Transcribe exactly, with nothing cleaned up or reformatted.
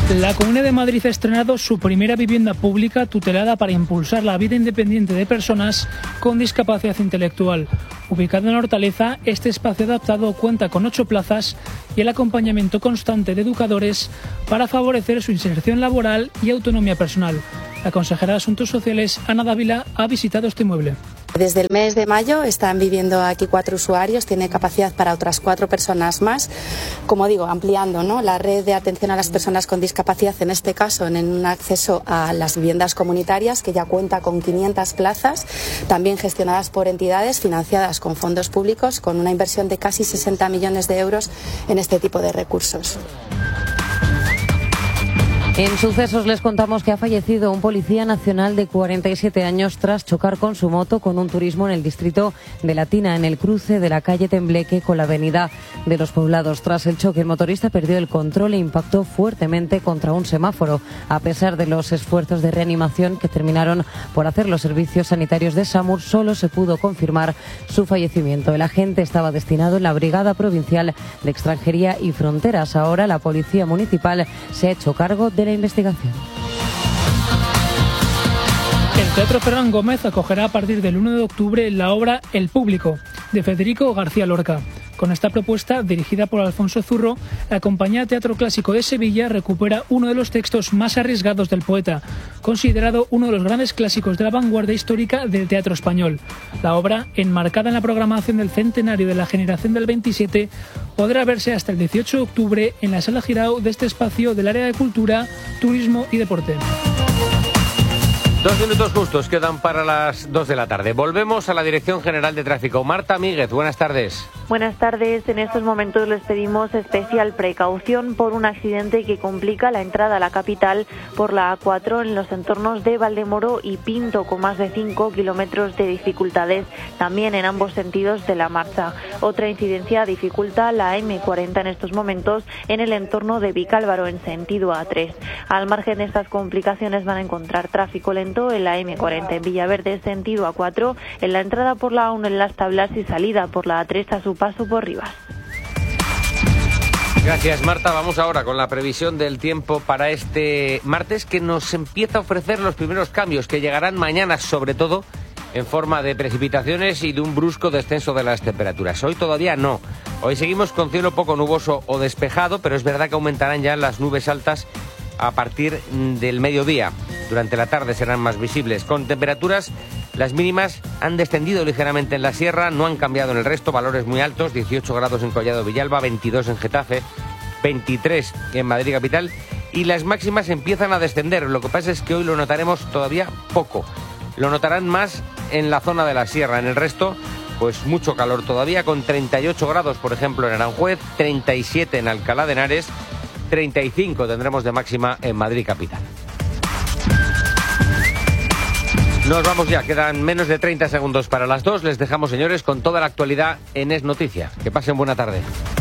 La Comunidad de Madrid ha estrenado su primera vivienda pública tutelada para impulsar la vida independiente de personas con discapacidad intelectual. Ubicado en la Hortaleza, este espacio adaptado cuenta con ocho plazas y el acompañamiento constante de educadores para favorecer su inserción laboral y autonomía personal. La consejera de Asuntos Sociales, Ana Dávila, ha visitado este inmueble. Desde el mes de mayo están viviendo aquí cuatro usuarios, tiene capacidad para otras cuatro personas más, como digo, ampliando, ¿no?, la red de atención a las personas con discapacidad, en este caso en un acceso a las viviendas comunitarias, que ya cuenta con quinientas plazas, también gestionadas por entidades, financiadas con fondos públicos, con una inversión de casi sesenta millones de euros en este tipo de recursos. En sucesos les contamos que ha fallecido un policía nacional de cuarenta y siete años tras chocar con su moto con un turismo en el distrito de Latina, en el cruce de la calle Tembleque con la avenida de los Poblados. Tras el choque, el motorista perdió el control e impactó fuertemente contra un semáforo. A pesar de los esfuerzos de reanimación que terminaron por hacer los servicios sanitarios de SAMUR, solo se pudo confirmar su fallecimiento. El agente estaba destinado en la Brigada Provincial de Extranjería y Fronteras. Ahora la Policía Municipal se ha hecho cargo de la investigación. El Teatro Ferran Gómez acogerá a partir del uno de octubre la obra El Público, de Federico García Lorca. Con esta propuesta, dirigida por Alfonso Zurro, la Compañía Teatro Clásico de Sevilla recupera uno de los textos más arriesgados del poeta, considerado uno de los grandes clásicos de la vanguardia histórica del teatro español. La obra, enmarcada en la programación del centenario de la generación del veintisiete, podrá verse hasta el dieciocho de octubre en la Sala Girao de este espacio del área de Cultura, Turismo y Deporte. Dos minutos justos quedan para las dos de la tarde. Volvemos a la Dirección General de Tráfico. Marta Míguez, buenas tardes. Buenas tardes. En estos momentos les pedimos especial precaución por un accidente que complica la entrada a la capital por la A cuatro en los entornos de Valdemoro y Pinto, con más de cinco kilómetros de dificultades también en ambos sentidos de la marcha. Otra incidencia dificulta la eme cuarenta en estos momentos en el entorno de Vicálvaro en sentido A tres. Al margen de estas complicaciones van a encontrar tráfico lento en la eme cuarenta en Villaverde sentido A cuatro, en la entrada por la A uno en Las Tablas y salida por la A tres a su paso por Rivas. Gracias, Marta. Vamos ahora con la previsión del tiempo para este martes, que nos empieza a ofrecer los primeros cambios que llegarán mañana, sobre todo en forma de precipitaciones y de un brusco descenso de las temperaturas. Hoy todavía no. Hoy seguimos con cielo poco nuboso o despejado, pero es verdad que aumentarán ya las nubes altas a partir del mediodía. Durante la tarde serán más visibles. Con temperaturas, las mínimas han descendido ligeramente en la sierra, no han cambiado en el resto, valores muy altos, dieciocho grados en Collado Villalba, veintidós en Getafe, veintitrés en Madrid capital, y las máximas empiezan a descender. Lo que pasa es que hoy lo notaremos todavía poco. Lo notarán más en la zona de la sierra. En el resto, pues mucho calor todavía, con treinta y ocho grados, por ejemplo, en Aranjuez, treinta y siete en Alcalá de Henares, treinta y cinco tendremos de máxima en Madrid capital. Nos vamos ya, quedan menos de treinta segundos para las dos. Les dejamos, señores, con toda la actualidad en Es Noticia. Que pasen buena tarde.